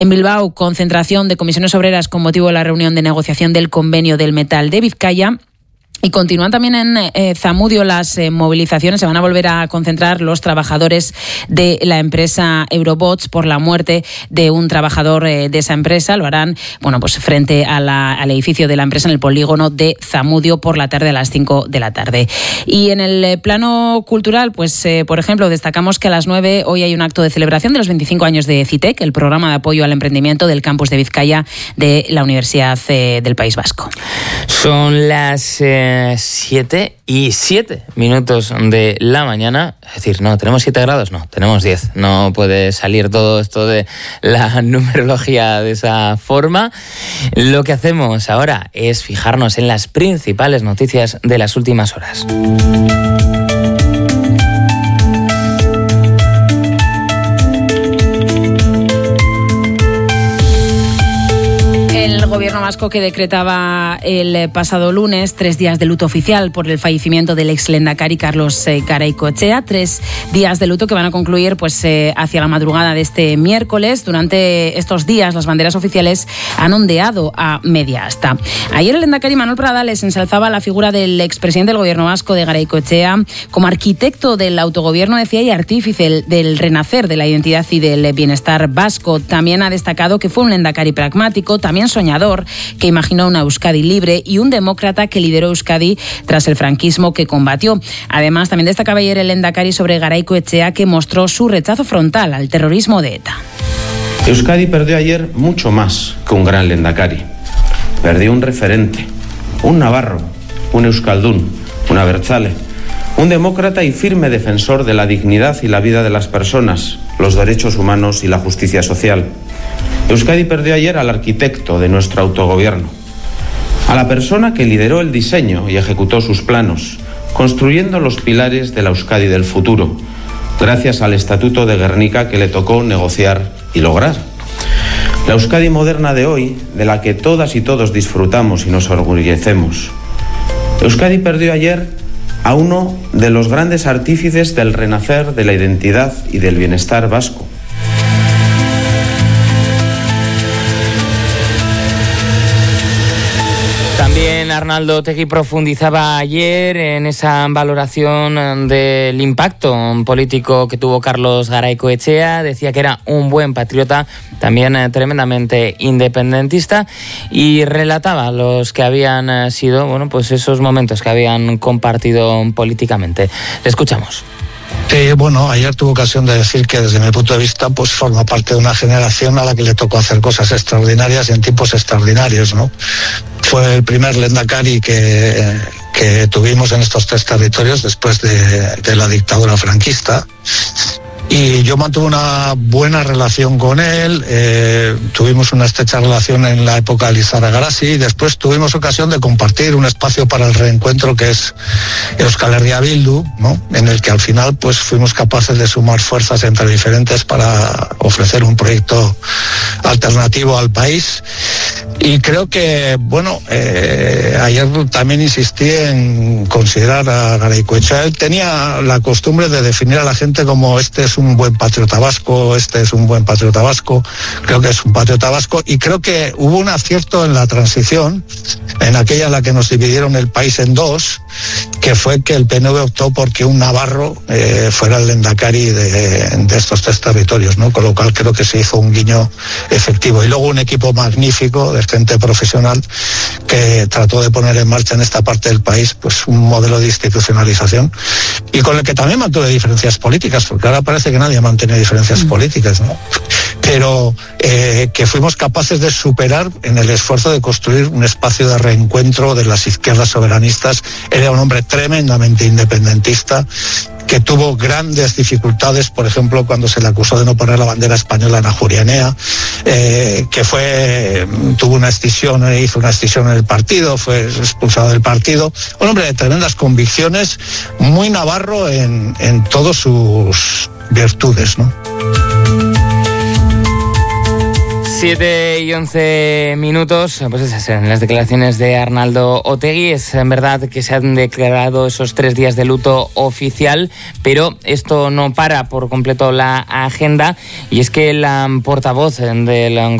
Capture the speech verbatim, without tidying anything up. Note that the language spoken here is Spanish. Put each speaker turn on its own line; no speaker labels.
En Bilbao, concentración de comisiones obreras con motivo de la reunión de negociación del convenio del metal de Vizcaya. Y continúan también en eh, Zamudio las eh, movilizaciones. Se van a volver a concentrar los trabajadores de la empresa Eurobots por la muerte de un trabajador eh, de esa empresa. Lo harán, bueno, pues frente a la, al edificio de la empresa en el polígono de Zamudio por la tarde a las cinco de la tarde. Y en el eh, plano cultural, pues eh, por ejemplo, destacamos que a las nueve hoy hay un acto de celebración de los veinticinco años de CITEC, el programa de apoyo al emprendimiento del campus de Vizcaya de la Universidad eh, del País Vasco.
Son las eh... siete y siete minutos de la mañana. Es decir, no, ¿tenemos siete grados? No, tenemos diez. No puede salir todo esto de la numerología de esa forma. Lo que hacemos ahora es fijarnos en las principales noticias de las últimas horas.
El gobierno vasco que decretaba el pasado lunes tres días de luto oficial por el fallecimiento del ex lehendakari Carlos Garaikoetxea, tres días de luto que van a concluir pues eh, hacia la madrugada de este miércoles. Durante estos días las banderas oficiales han ondeado a media asta. Ayer el lehendakari Manuel Pradales ensalzaba la figura del expresidente del gobierno vasco de Garaikoetxea como arquitecto del autogobierno, decía, y artífice del renacer de la identidad y del bienestar vasco. También ha destacado que fue un lehendakari pragmático, también soñador, que imaginó una Euskadi libre, y un demócrata que lideró Euskadi tras el franquismo que combatió. Además, también destacaba ayer el lehendakari sobre Garaikoetxea, que mostró su rechazo frontal al terrorismo de ETA.
Euskadi perdió ayer mucho más que un gran lehendakari. Perdió un referente, un navarro, un euskaldún, un abertzale, un demócrata y firme defensor de la dignidad y la vida de las personas, los derechos humanos y la justicia social. Euskadi perdió ayer al arquitecto de nuestro autogobierno, a la persona que lideró el diseño y ejecutó sus planos, construyendo los pilares de la Euskadi del futuro, gracias al Estatuto de Gernika que le tocó negociar y lograr. La Euskadi moderna de hoy, de la que todas y todos disfrutamos y nos orgullecemos. Euskadi perdió ayer a uno de los grandes artífices del renacer de la identidad y del bienestar vasco.
También Arnaldo Otegi profundizaba ayer en esa valoración del impacto político que tuvo Carlos Garaikoetxea. Decía que era un buen patriota, también tremendamente independentista, y relataba los que habían sido, bueno, pues esos momentos que habían compartido políticamente. Le escuchamos.
Eh, bueno, ayer tuve ocasión de decir que desde mi punto de vista pues forma parte de una generación a la que le tocó hacer cosas extraordinarias y en tiempos extraordinarios, ¿no? Fue el primer lehendakari que, que tuvimos en estos tres territorios después de, de la dictadura franquista. Y yo mantuve una buena relación con él, eh, tuvimos una estrecha relación en la época de Lizarra Garasi, y después tuvimos ocasión de compartir un espacio para el reencuentro que es Euskal Herria Bildu, ¿no? En el que al final pues fuimos capaces de sumar fuerzas entre diferentes para ofrecer un proyecto alternativo al país. Y creo que, bueno, eh, ayer también insistí en considerar a Garaikoetxea. Él tenía la costumbre de definir a la gente como este es un buen patriota vasco, este es un buen patriota vasco, creo que es un patriota vasco, y creo que hubo un acierto en la transición, en aquella en la que nos dividieron el país en dos, que fue que el P N V optó porque un navarro eh, fuera el lehendakari de, de estos tres territorios, ¿no? Con lo cual creo que se hizo un guiño efectivo. Y luego un equipo magnífico de gente profesional que trató de poner en marcha en esta parte del país pues un modelo de institucionalización, y con el que también mantuve diferencias políticas, porque ahora parece que nadie mantiene diferencias mm. políticas, ¿no? Pero eh, que fuimos capaces de superar en el esfuerzo de construir un espacio de reencuentro de las izquierdas soberanistas. Era un hombre tremendamente independentista, que tuvo grandes dificultades, por ejemplo, cuando se le acusó de no poner la bandera española en Ajuria Enea, eh, que fue, tuvo una escisión, hizo una escisión en el partido, fue expulsado del partido. Un hombre de tremendas convicciones, muy navarro en, en todas sus virtudes, ¿no?
siete y once minutos, pues esas eran las declaraciones de Arnaldo Otegi. Es en verdad que se han declarado esos tres días de luto oficial, pero esto no para por completo la agenda, y es que la portavoz del